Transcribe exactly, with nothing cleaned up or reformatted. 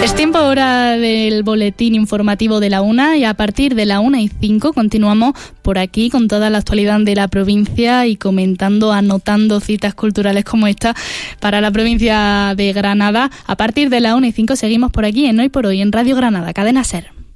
Es tiempo ahora del boletín informativo de la una y a partir de la una y cinco continuamos por aquí con toda la actualidad de la provincia y comentando, anotando citas culturales como esta para la provincia de Granada. A partir de la una y cinco seguimos por aquí en Hoy por Hoy en Radio Granada, Cadena SER.